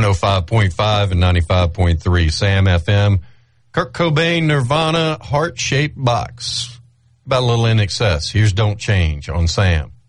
105.5 and 95.3 Sam FM. Kurt Cobain, Nirvana, Heart-Shaped Box. About a little in excess. Here's Don't Change on Sam.